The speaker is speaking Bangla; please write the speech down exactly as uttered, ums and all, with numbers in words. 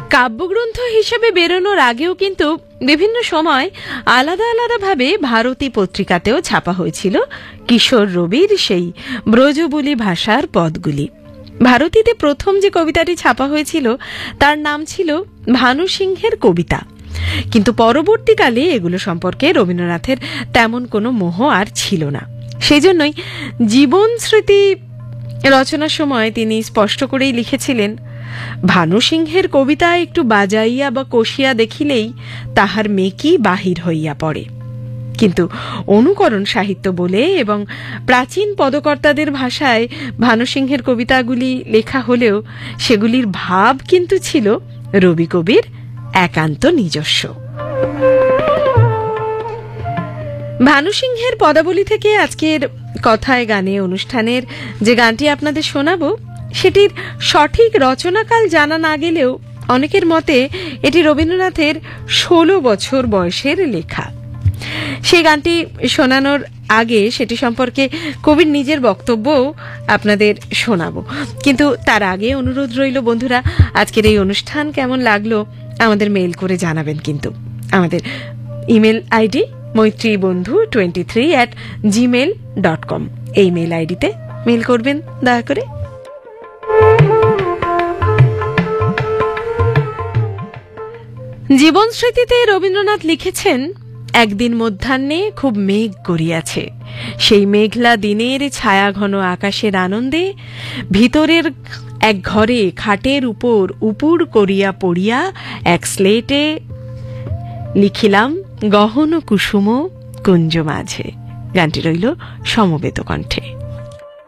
কাব্যগ্রন্থ হিসেবে বেরোনোর আগেও কিন্তু বিভিন্ন সময় আলাদা আলাদাভাবে ভারতী পত্রিকাতেও ছাপা হয়েছিল কিশোর রবির সেই ব্রজবুলি ভাষার পদগুলি। ভারতীতে প্রথম যে কবিতাটি ছাপা হয়েছিল তার নাম ছিল ভানু সিংহের কবিতা, কিন্তু পরবর্তীকালে এগুলো সম্পর্কে রবীন্দ্রনাথের তেমন কোনো মোহ আর ছিল না। সেই জন্যই জীবন স্মৃতি রচনার সময় তিনি স্পষ্ট করেই লিখেছিলেন, ভানু সিংহের কবিতা একটু বাজাইয়া বা কষিয়া দেখিলেই তাহার মেকি বাহির হইয়া পড়ে। কিন্তু অনুকরণ সাহিত্য বলে এবং প্রাচীন পদকর্তাদের ভাষায় ভানু সিংহের কবিতাগুলি লেখা হলেও সেগুলির ভাব কিন্তু ছিল রবি কবির একান্ত নিজস্ব। ভানু সিংহের পদাবলী থেকে আজকের কথায় গানে অনুষ্ঠানের যে গানটি আপনাদের শোনাবো সেটির সঠিক রচনাকাল জানা না গেলেও অনেকের মতে এটি রবীন্দ্রনাথের ষোলো বছর বয়সের লেখা। সেই গানটি শোনানোর আগে সেটি সম্পর্কে কবির নিজের বক্তব্য আপনাদের শোনাবো, কিন্তু তার আগে অনুরোধ রইল বন্ধুরা, আজকের এই অনুষ্ঠান কেমন লাগলো আমাদের মেইল করে জানাবেন। কিন্তু আমাদের ইমেল আইডি মৈত্রী বন্ধু twenty three at Gmail dot com, এই মেইল আইডিতে মেইল করবেন দয়া করে। জীবন স্মৃতিতে রবীন্দ্রনাথ লিখেছেন, একদিন মধ্যাহ্নে খুব মেঘ করিয়াছে, সেই মেঘলা দিনের ছায়া ঘন আকাশের আনন্দে ভিতরের এক ঘরে খাটের উপর উপুর করিয়া পড়িয়া এক স্লেটে লিখিলাম গহন কুসুম কুঞ্জ মাঝে। গানটি রইল সমবেত কণ্ঠে।